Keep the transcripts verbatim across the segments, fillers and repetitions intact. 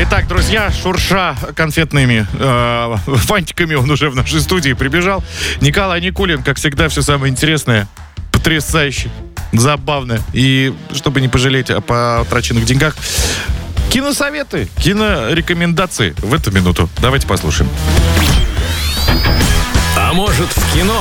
Итак, друзья, шурша конфетными э, фантиками, он уже в нашей студии прибежал. Николай Никулин, как всегда, все самое интересное, потрясающе, забавно. И чтобы не пожалеть о потраченных деньгах, киносоветы, кинорекомендации в эту минуту. Давайте послушаем. А может, в кино?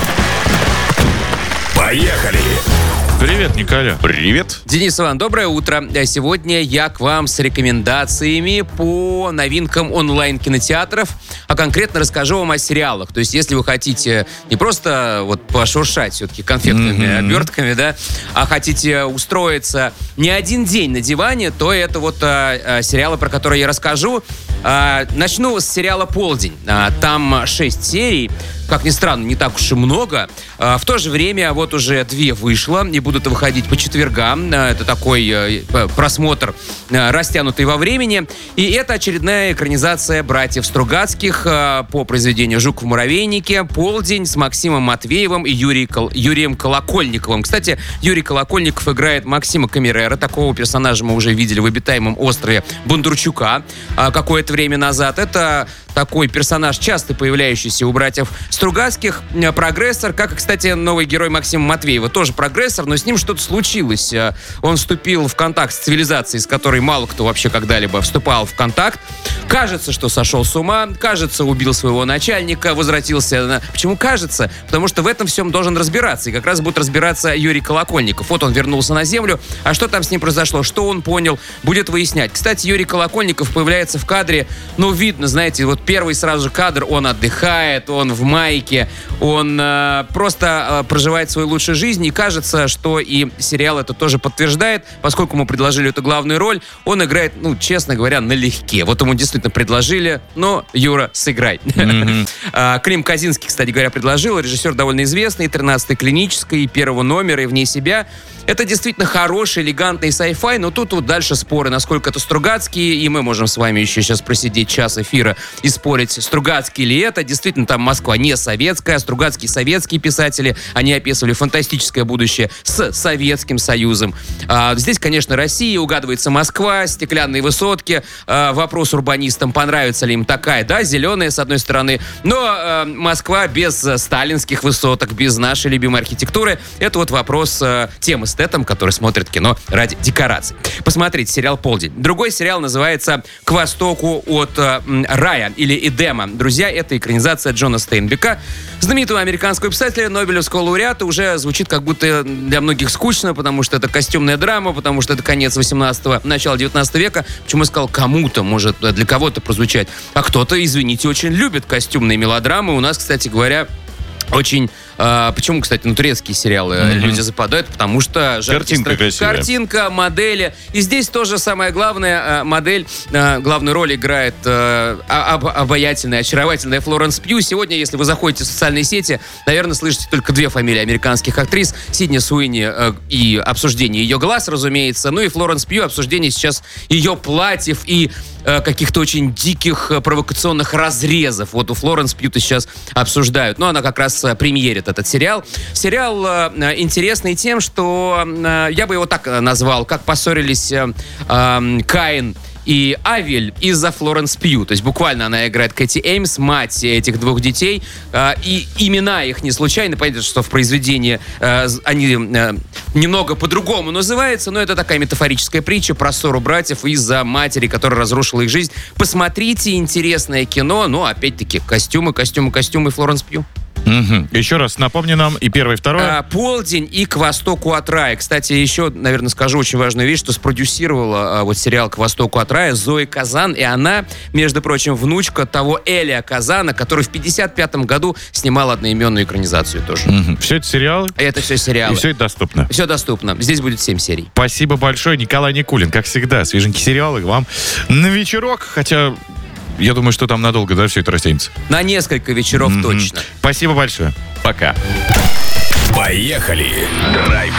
Поехали! Привет, Николя. Привет. Денис, Иван, доброе утро. Сегодня я к вам с рекомендациями по новинкам онлайн-кинотеатров, а конкретно расскажу вам о сериалах. То есть, если вы хотите не просто вот пошуршать все-таки конфетными mm-hmm. обертками, да, а хотите устроиться не один день на диване, то это вот а, а, сериалы, про которые я расскажу. А, начну с сериала «Полдень». А, там шесть серий. Как ни странно, не так уж и много. А, в то же время вот уже две вышло и будут выходить по четвергам. А, это такой а, просмотр а, растянутый во времени. И это очередная экранизация «Братьев Стругацких» а, по произведению «Жук в муравейнике». «Полдень» с Максимом Матвеевым и Юрий Кол... Юрием Колокольниковым. Кстати, Юрий Колокольников играет Максима Камерера. Такого персонажа мы уже видели в «Обитаемом острове» Бондарчука а, какое-то время назад. Это такой персонаж, часто появляющийся у братьев Стругацких, прогрессор, как, кстати, новый герой Максима Матвеева, тоже прогрессор, но с ним что-то случилось. Он вступил в контакт с цивилизацией, с которой мало кто вообще когда-либо вступал в контакт. Кажется, что сошел с ума, кажется, убил своего начальника, возвратился на... Почему кажется? Потому что в этом всем должен разбираться, и как раз будет разбираться Юрий Колокольников. Вот он вернулся на Землю, а что там с ним произошло, что он понял, будет выяснять. Кстати, Юрий Колокольников появляется в кадре, ну, видно, знаете, вот первый сразу же кадр, он отдыхает, он в майке, он э, просто э, проживает свою лучшую жизнь, и кажется, что и сериал это тоже подтверждает, поскольку ему предложили эту главную роль, он играет, ну, честно говоря, налегке. Вот ему действительно предложили, но, Юра, сыграй. Mm-hmm. Клим Казинский, кстати говоря, предложил, режиссер довольно известный, тринадцатой клинической, первого номера и «Вне себя». Это действительно хороший, элегантный sci-fi, но тут вот дальше споры, насколько это Стругацкие, и мы можем с вами еще сейчас просидеть час эфира и спорить, Стругацкие ли это. Действительно, там Москва не советская, Стругацкие советские писатели, они описывали фантастическое будущее с Советским Союзом. А, здесь, конечно, Россия, угадывается Москва, стеклянные высотки, а, вопрос урбанистам, понравится ли им такая, да, зеленая, с одной стороны, но а, Москва без сталинских высоток, без нашей любимой архитектуры, это вот вопрос а, тем эстетам, которые смотрят кино ради декораций. Посмотрите сериал «Полдень». Другой сериал называется «К востоку от э, рая» или «Эдема». Друзья, это экранизация Джона Стейнбека, знаменитого американского писателя, нобелевского лауреата. Уже звучит как будто для многих скучно, потому что это костюмная драма, потому что это конец восемнадцатого, начало девятнадцатого века. Почему я сказал, кому-то, может, для кого-то прозвучать. А кто-то, извините, очень любит костюмные мелодрамы. У нас, кстати говоря, очень... А, почему, кстати, на турецкие сериалы mm-hmm. люди западают? Потому что... Картинка стра... красивая. Картинка, модели. И здесь тоже самое главное, модель, главную роль играет об, обаятельная, очаровательная Флоренс Пью. Сегодня, если вы заходите в социальные сети, наверное, слышите только две фамилии американских актрис. Сидни Суини и обсуждение ее глаз, разумеется. Ну и Флоренс Пью, обсуждение сейчас ее платьев и каких-то очень диких провокационных разрезов. Вот у Флоренс Пью-то сейчас обсуждают. Но она как раз премьерит этот сериал. Сериал э, интересный тем, что э, я бы его так назвал, как поссорились э, э, Каин и Авель из-за Флоренс Пью. То есть буквально она играет Кэти Эймс, мать этих двух детей. Э, и имена их не случайно. Понятно, что в произведении э, они э, немного по-другому называются, но это такая метафорическая притча про ссору братьев из-за матери, которая разрушила их жизнь. Посмотрите, интересное кино. Ну, опять-таки, костюмы, костюмы, костюмы Флоренс Пью. Угу. Еще раз напомни нам и первое, и второе. А, «Полдень» и «К востоку от рая». Кстати, еще, наверное, скажу очень важную вещь, что спродюсировала а, вот сериал «К востоку от рая» Зои Казан, и она, между прочим, внучка того Элия Казана, который в пятьдесят пятом году снимал одноименную экранизацию тоже. Угу. Все это сериалы? Это все сериалы. И все это доступно? Все доступно. Здесь будет семь серий. Спасибо большое, Николай Никулин. Как всегда, свеженькие сериалы вам на вечерок, хотя... Я думаю, что там надолго, да, все это растянется? На несколько вечеров mm-hmm. точно. Спасибо большое. Пока. Поехали. Драйв.